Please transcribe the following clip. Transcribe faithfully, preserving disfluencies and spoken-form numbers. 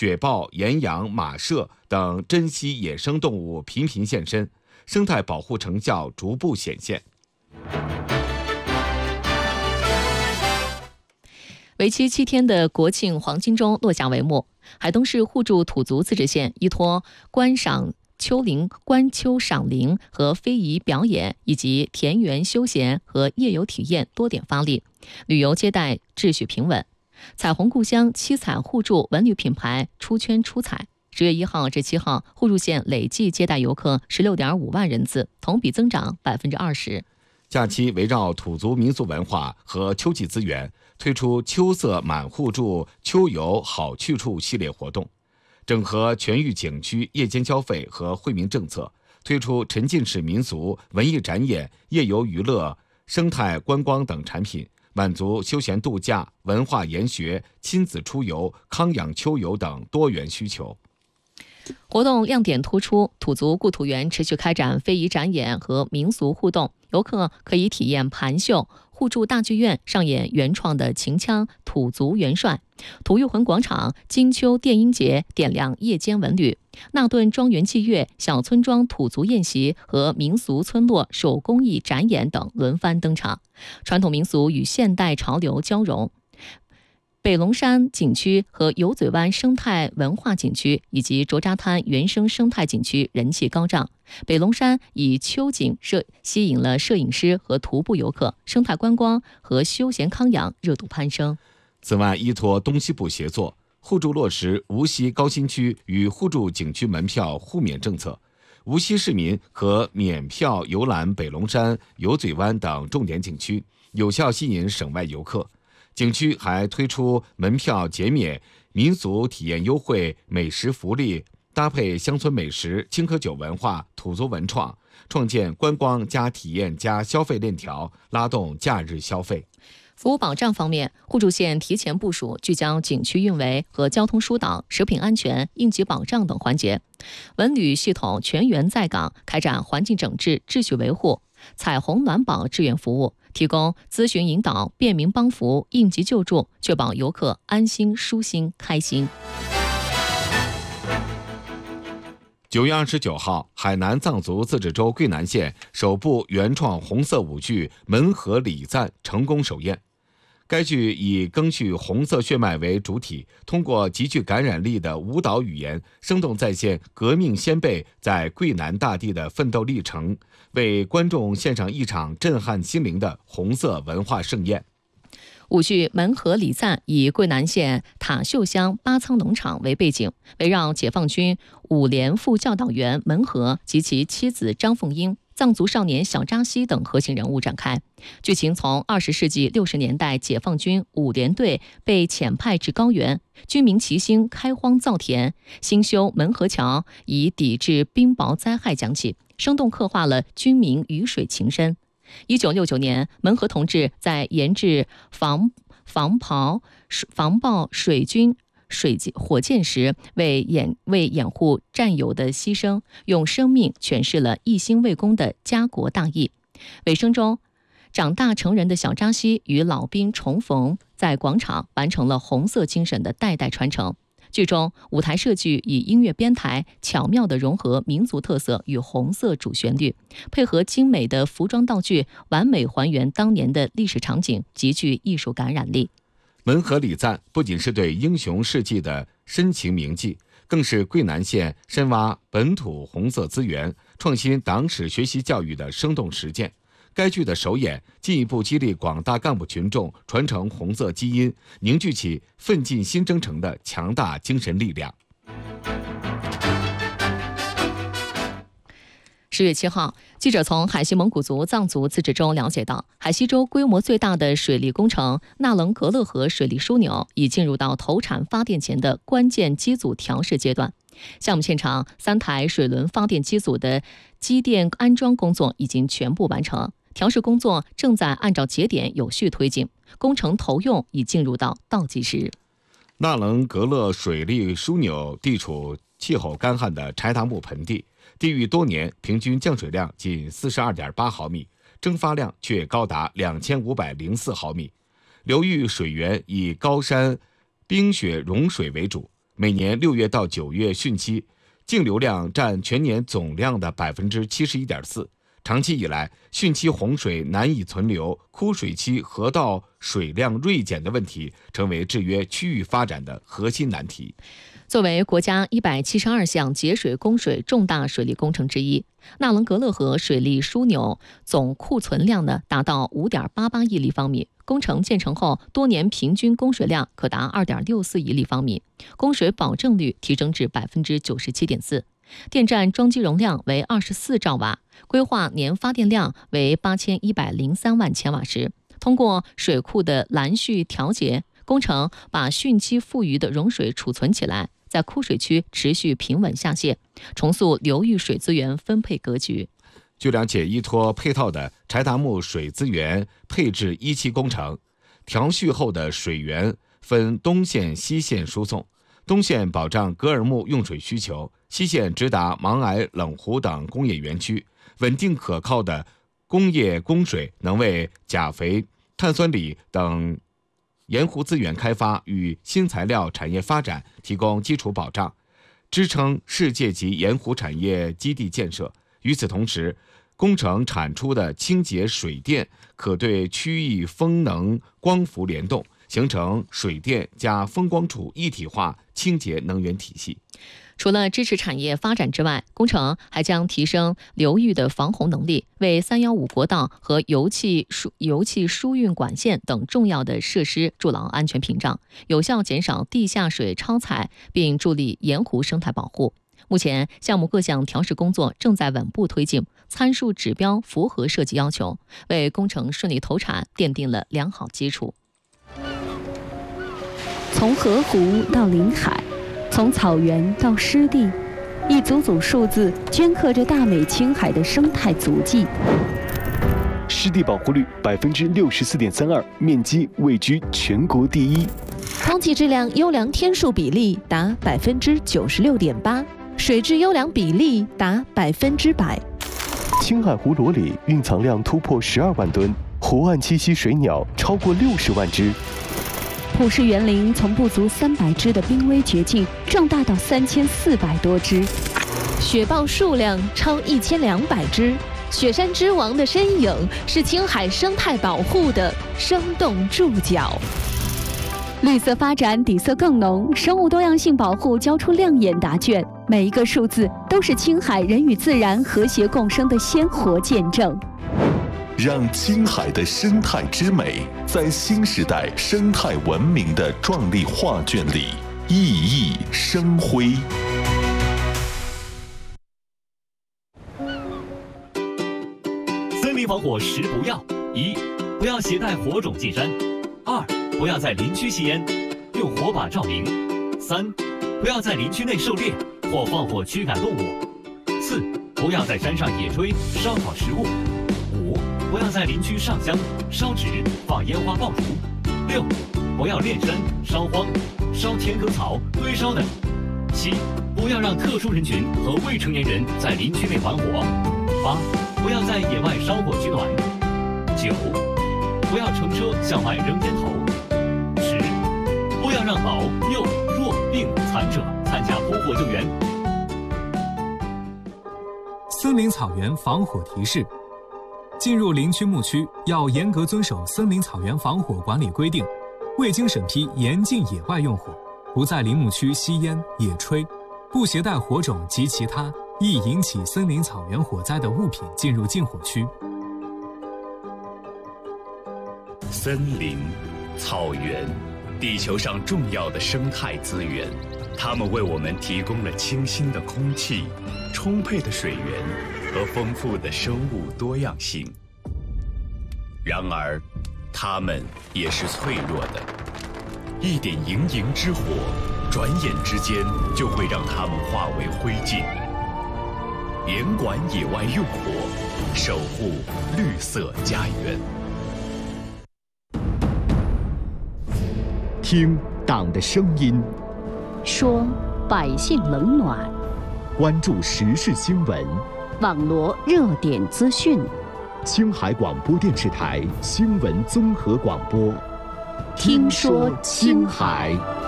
雪豹、岩羊、马麝等珍稀野生动物频频现身，生态保护成效逐步显现。 为期七天的国庆黄金周落下帷幕，海东市互助土族自治县依托观赏秋林、观秋赏林和非遗表演，以及田园休闲和夜游体验多点发力，旅游接待秩序平稳。彩虹故乡七彩互助文旅品牌出圈出彩。十月一号至七号，互助县累计接待游客十六点五万人次，同比增长百分之二十。 假期围绕土族民俗文化和秋季资源，推出秋色满互助秋游好去处系列活动，整合全域景区夜间消费和惠民政策，推出沉浸式民俗、文艺展演、夜游娱乐、生态观光等产品，满足休闲度假、文化研学、亲子出游、康养秋游等多元需求。 活动亮点突出，土族故土园持续开展非遗展演和民俗互动，游客可以体验盘秀，互助大剧院上演原创的秦腔土族元帅，土玉魂广场金秋电音节点亮夜间文旅，纳顿庄园祭乐、小村庄土族宴席和民俗村落手工艺展演等轮番登场，传统民俗与现代潮流交融。北龙山景区和油嘴湾生态文化景区以及卓扎滩原生生态景区人气高涨。北龙山以秋景摄吸引了摄影师和徒步游客，生态观光和休闲康养热度攀升。 此外，依托东西部协作，互助落实无锡高新区与互助景区门票互免政策，无锡市民可免票游览北龙山、油嘴湾等重点景区，有效吸引省外游客。景区还推出门票减免、民俗体验优惠、美食福利，搭配乡村美食、青稞酒文化、土族文创，创建观光加体验加消费链条，拉动假日消费。 服务保障方面，互助县提前部署，聚焦景区运维和交通疏导、食品安全、应急保障等环节。文旅系统全员在岗，开展环境整治、秩序维护、彩虹暖保志愿服务，提供咨询引导、便民帮扶、应急救助，确保游客安心、舒心、开心。 九月二十九号，海南藏族自治州桂南县首部原创红色舞剧《门河礼赞》成功首演。该剧以赓续红色血脉为主体，通过极具感染力的舞蹈语言，生动再现革命先辈在桂南大地的奋斗历程，为观众献上一场震撼心灵的红色文化盛宴。 舞剧《门河礼赞》以桂南县塔秀乡八仓农场为背景，围绕解放军五连副教导员门河及其妻子张凤英、藏族少年小扎西等核心人物展开。剧情从二十世纪六十年代解放军五连队被遣派至高原，军民齐心开荒造田，兴修门河桥，以抵制冰雹灾害讲起，生动刻画了军民鱼水情深。一九六九年，门河同志在研制防防炮、防爆水军水火箭时，为掩为掩护战友的牺牲，用生命诠释了一心为公的家国大义。尾声中，长大成人的小扎西与老兵重逢，在广场完成了红色精神的代代传承。剧中舞台设计以音乐编排巧妙地融合民族特色与红色主旋律，配合精美的服装道具，完美还原当年的历史场景，极具艺术感染力。 门河礼赞不仅是对英雄事迹的深情铭记，更是桂南县深挖本土红色资源、创新党史学习教育的生动实践。该剧的首演进一步激励广大干部群众传承红色基因，凝聚起奋进新征程的强大精神力量。 十月七号，记者从海西蒙古族藏族自治州了解到，海西州规模最大的水利工程纳棱格勒河水利枢纽已进入到投产发电前的关键机组调试阶段。项目现场三台水轮发电机组的机电安装工作已经全部完成，调试工作正在按照节点有序推进，工程投用已进入到倒计时。 纳棱格勒水利枢纽地处气候干旱的柴达木盆地，地域多年平均降水量仅 四十二点八毫米，蒸发量却高达两千五百零四毫米。流域水源以高山冰雪融水为主， 每年六月到九月汛期净流量占全年总量的百分之七十一点四。长期以来，汛期洪水难以存留，枯水期河道水量锐减的问题成为制约区域发展的核心难题。 作为国家一百七十二项节水供水重大水利工程之一，纳伦格勒河水利枢纽总库存量呢达到 五点八八亿立方米，工程建成后多年平均供水量可达 二点六四亿立方米，供水保证率提升至 百分之九十七点四。电站装机容量为二十四兆瓦，规划年发电量为八千一百零三万千瓦时。通过水库的拦蓄调节，工程把汛期富余的融水储存起来，在枯水区持续平稳下泄，重塑流域水资源分配格局。 据了解，依托配套的柴达木水资源配置一期工程，调蓄后的水源分东线、西线输送。东线保障格尔木用水需求，西线直达芒崖、冷湖等工业园区，稳定可靠的工业供水能为钾肥、碳酸锂等盐湖资源开发与新材料产业发展提供基础保障，支撑世界级盐湖产业基地建设。与此同时，工程产出的清洁水电可对区域风能光伏联动，形成水电加风光储一体化清洁能源体系。 除了支持产业发展之外，工程还将提升流域的防洪能力，为三一五国道和油气输油气输运管线等重要的设施筑牢安全屏障，有效减少地下水超采，并助力盐湖生态保护。目前，项目各项调试工作正在稳步推进，参数指标符合设计要求，为工程顺利投产奠定了良好基础。 从河湖到临海，从草原到湿地，一组组数字镌刻着大美青海的生态足迹。 湿地保护率百分之六十四点三二，面积位居全国第一。 空气质量优良天数比例达百分之九十六点八，水质优良比例达百分之百。 青海湖螺里蕴藏量突破十二万吨，湖岸栖息水鸟超过六十万只。 普氏园林从不足三百只的濒危绝境壮大到三千四百多只， 雪豹数量超一千两百只。雪山之王的身影是青海生态保护的生动注脚。 绿色发展底色更浓，生物多样性保护交出亮眼答卷，每一个数字都是青海人与自然和谐共生的鲜活见证。 让青海的生态之美在新时代生态文明的壮丽画卷里熠熠生辉。 森林防火十不要：一、不要携带火种进山；二、不要在林区吸烟，用火把照明；三、不要在林区内狩猎或放火驱赶动物；四、不要在山上野炊烧烤食物；五、不要在林区上香、烧纸、放烟花爆竹；六、不要炼山、烧荒、烧田埂草、堆烧等；七、不要让特殊人群和未成年人在林区内玩火；八、不要在野外烧火取暖；九、不要乘车向外扔烟头；十、不要让老、幼、弱、病、残者参加扑火救援。 森林草原防火提示：进入林区牧区要严格遵守森林草原防火管理规定，未经审批严禁野外用火，不在林牧区吸烟、野炊，不携带火种及其他易引起森林草原火灾的物品进入禁火区。 森林、草原，地球上重要的生态资源，它们为我们提供了清新的空气、充沛的水源和丰富的生物多样性。然而，它们也是脆弱的，一点营营之火，转眼之间就会让它们化为灰烬。严管野外用火，守护绿色家园。 听党的声音， 说百姓冷暖， 关注时事新闻， 网罗热点资讯。 青海广播电视台新闻综合广播， 听说青海。